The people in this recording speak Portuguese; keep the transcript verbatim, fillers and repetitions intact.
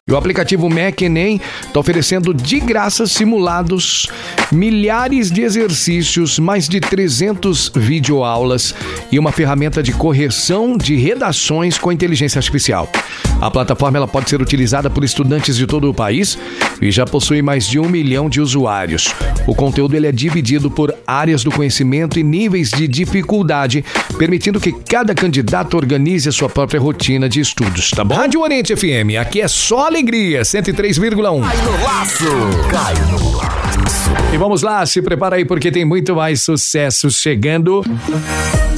E o aplicativo Mac Enem está oferecendo de graça simulados, milhares de exercícios, mais de trezentas videoaulas e uma ferramenta de correção de redações com inteligência artificial. A plataforma ela pode ser utilizada por estudantes de todo o país e já possui mais de um milhão de usuários. O conteúdo ele é dividido por áreas do conhecimento e níveis de dificuldade, permitindo que cada candidato organize a sua própria rotina de estudos, tá bom? Rádio Oriente F M, aqui é só alegria, cento e três vírgula um. Cai no laço, cai no laço. E vamos lá, se prepara aí porque tem muito mais sucesso chegando.